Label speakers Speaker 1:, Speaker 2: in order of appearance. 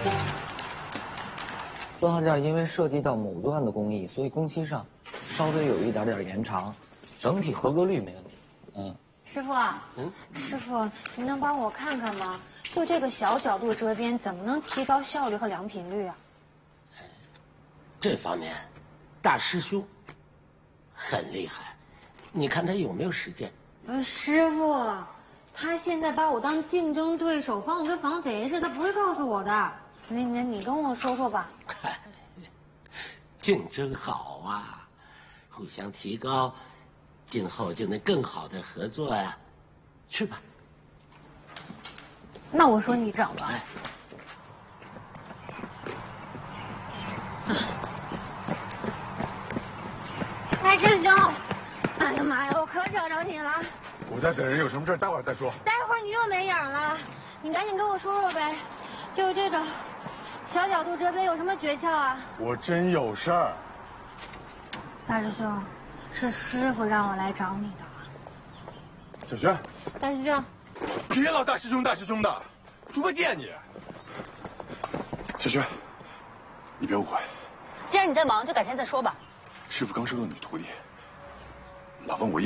Speaker 1: 4号件因为涉及到某段的工艺，所以工期上稍微有一点延长，整体合格率没问题。
Speaker 2: 师傅，师傅，你能帮我看看吗？就这个小角度折边，怎么能提高效率和良品率啊？
Speaker 3: 这方面，大师兄很厉害，你看他有没有实践？
Speaker 2: 师傅，他现在把我当竞争对手，防我跟防贼似的，他不会告诉我的。你跟我说说吧。
Speaker 3: 竞争好啊，互相提高，今后就能更好的合作呀。去吧。
Speaker 2: 那我说你整吧。大师兄，哎呀妈呀，我可找着你了。
Speaker 4: 我在等人，有什么事待会儿再说。
Speaker 2: 待会儿你又没影了，你赶紧跟我说说呗。就这种小角度折边有什么诀窍啊？
Speaker 4: 我真有事儿。
Speaker 2: 大师兄，是师傅让我来找你的。
Speaker 4: 小轩，
Speaker 2: 大师兄，
Speaker 4: 别老大师兄大师兄的，猪八戒你。小轩，你别误会。
Speaker 5: 既然你在忙，就改天再说吧。
Speaker 4: 师傅刚收到女徒弟，老问我